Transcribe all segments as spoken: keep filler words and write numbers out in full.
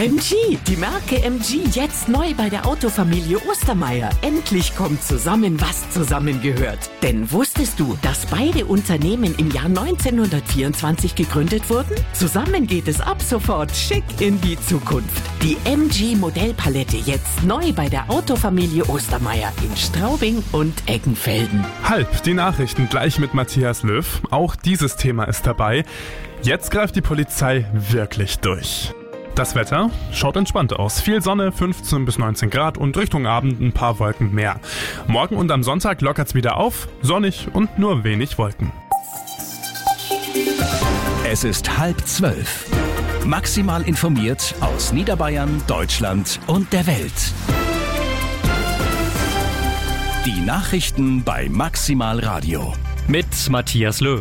M G, die Marke M G, jetzt neu bei der Autofamilie Ostermeier. Endlich kommt zusammen, was zusammengehört. Denn wusstest du, dass beide Unternehmen im Jahr neunzehnhundertvierundzwanzig gegründet wurden? Zusammen geht es ab sofort schick in die Zukunft. Die M G Modellpalette jetzt neu bei der Autofamilie Ostermeier in Straubing und Eggenfelden. Halb, die Nachrichten gleich mit Matthias Löw. Auch dieses Thema ist dabei. Jetzt greift die Polizei wirklich durch. Das Wetter schaut entspannt aus. Viel Sonne, fünfzehn bis neunzehn Grad und Richtung Abend ein paar Wolken mehr. Morgen und am Sonntag lockert's wieder auf, sonnig und nur wenig Wolken. Es ist halb zwölf. Maximal informiert aus Niederbayern, Deutschland und der Welt. Die Nachrichten bei Maximal Radio. Mit Matthias Löw.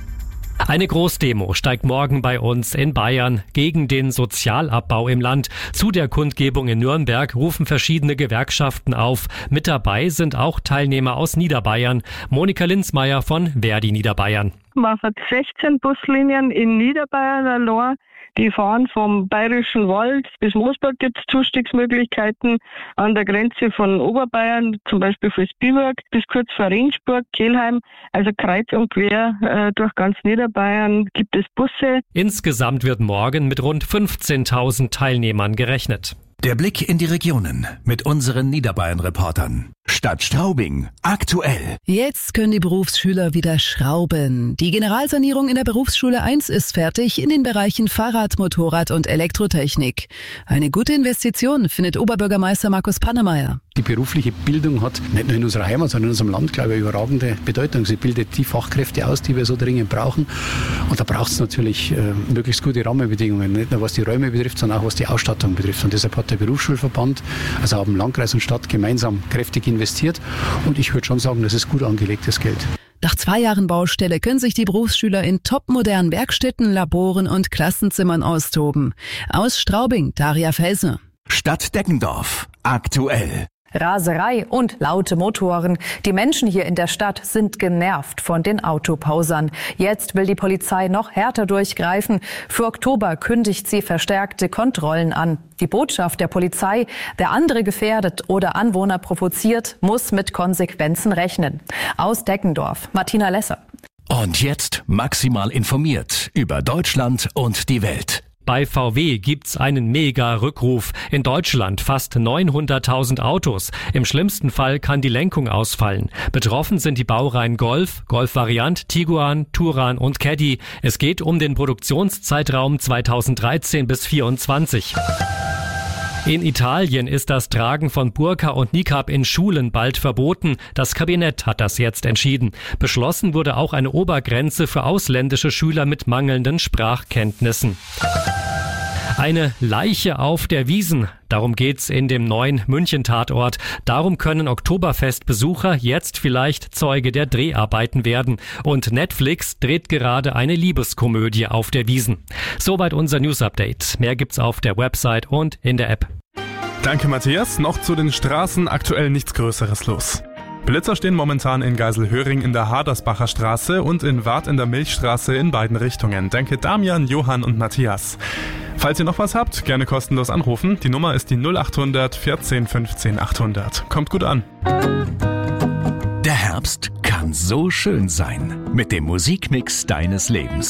Eine Großdemo steigt morgen bei uns in Bayern gegen den Sozialabbau im Land. Zu der Kundgebung in Nürnberg rufen verschiedene Gewerkschaften auf. Mit dabei sind auch Teilnehmer aus Niederbayern. Monika Linzmeier von Verdi Niederbayern. Man hat sechzehn Buslinien in Niederbayern allein. Die fahren vom Bayerischen Wald bis Moosburg, gibt es Zustiegsmöglichkeiten. An der Grenze von Oberbayern, zum Beispiel für Spielberg, bis kurz vor Regensburg, Kelheim, also kreuz und quer äh, durch ganz Niederbayern gibt es Busse. Insgesamt wird morgen mit rund fünfzehntausend Teilnehmern gerechnet. Der Blick in die Regionen mit unseren Niederbayern-Reportern. Stadt Straubing, aktuell. Jetzt können die Berufsschüler wieder schrauben. Die Generalsanierung in der Berufsschule eins ist fertig in den Bereichen Fahrrad, Motorrad und Elektrotechnik. Eine gute Investition, findet Oberbürgermeister Markus Pannemeyer. Die berufliche Bildung hat nicht nur in unserer Heimat, sondern in unserem Land, glaube ich, überragende Bedeutung. Sie bildet die Fachkräfte aus, die wir so dringend brauchen. Und da braucht es natürlich äh, möglichst gute Rahmenbedingungen, nicht nur was die Räume betrifft, sondern auch was die Ausstattung betrifft. Und deshalb hat der Berufsschulverband, also haben Landkreis und Stadt gemeinsam kräftig investiert. Und ich würde schon sagen, das ist gut angelegtes Geld. Nach zwei Jahren Baustelle können sich die Berufsschüler in topmodernen Werkstätten, Laboren und Klassenzimmern austoben. Aus Straubing, Daria Felsner. Stadt Deggendorf, aktuell. Raserei und laute Motoren. Die Menschen hier in der Stadt sind genervt von den Autopausern. Jetzt will die Polizei noch härter durchgreifen. Für Oktober kündigt sie verstärkte Kontrollen an. Die Botschaft der Polizei: Wer andere gefährdet oder Anwohner provoziert, muss mit Konsequenzen rechnen. Aus Deggendorf, Martina Lesser. Und jetzt maximal informiert über Deutschland und die Welt. Bei V W gibt's einen Mega-Rückruf. In Deutschland fast neunhunderttausend Autos. Im schlimmsten Fall kann die Lenkung ausfallen. Betroffen sind die Baureihen Golf, Golf-Variant, Tiguan, Touran und Caddy. Es geht um den Produktionszeitraum zweitausenddreizehn bis vierundzwanzig. In Italien ist das Tragen von Burka und Niqab in Schulen bald verboten. Das Kabinett hat das jetzt entschieden. Beschlossen wurde auch eine Obergrenze für ausländische Schüler mit mangelnden Sprachkenntnissen. Eine Leiche auf der Wiesn. Darum geht's in dem neuen München-Tatort. Darum können Oktoberfestbesucher jetzt vielleicht Zeuge der Dreharbeiten werden. Und Netflix dreht gerade eine Liebeskomödie auf der Wiesn. Soweit unser News-Update. Mehr gibt's auf der Website und in der App. Danke, Matthias. Noch zu den Straßen aktuell nichts Größeres los. Blitzer stehen momentan in Geiselhöring in der Hadersbacher Straße und in Wart in der Milchstraße in beiden Richtungen. Danke Damian, Johann und Matthias. Falls ihr noch was habt, gerne kostenlos anrufen. Die Nummer ist die null achthundert vierzehn fünfzehn achthundert. Kommt gut an. Der Herbst kann so schön sein mit dem Musikmix deines Lebens.